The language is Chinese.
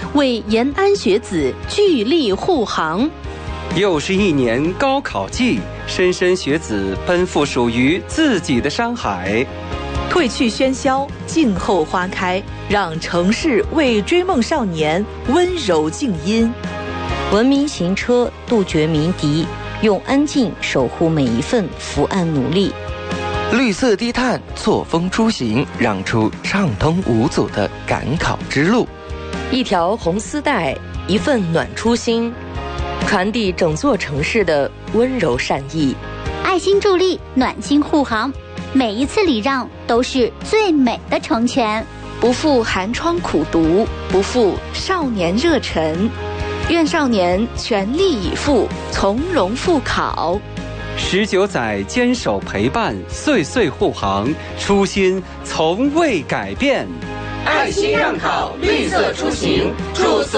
为延安学子聚力护航。 又是一年高考季，莘莘学子奔赴属于自己的山海。 褪去喧嚣，静候花开，让城市为追梦少年温柔静音。 文明行车，杜绝鸣笛，用安静守护每一份伏案努力。 绿色低碳，错峰出行，让出畅通无阻的赶考之路。 一条红丝带，一份暖初心，传递整座城市的温柔善意。 爱心助力，暖心护航，每一次礼让都是最美的成全。 不负寒窗苦读，不负少年热忱，愿少年全力以赴，从容赴考。 19载坚守陪伴，岁岁护航，初心从未改变。 爱心让考，绿色出行，祝所